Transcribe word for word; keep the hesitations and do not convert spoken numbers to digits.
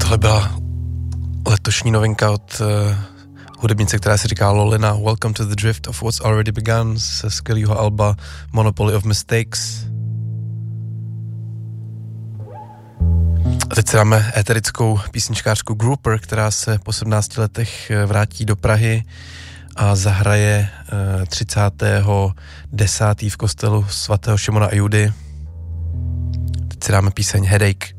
Tohle byla letošní novinka od uh, hudebnice, která se říká Lolina, Welcome to the Drift of What's Already Begun, ze skvělého alba Monopoly of Mistakes. A teď si dáme éterickou písničkářku Grouper, která se po sedmnácti letech vrátí do Prahy a zahraje uh, třicátého desátého v kostelu svatého Šimona a Judy. Teď si dáme píseň Headache.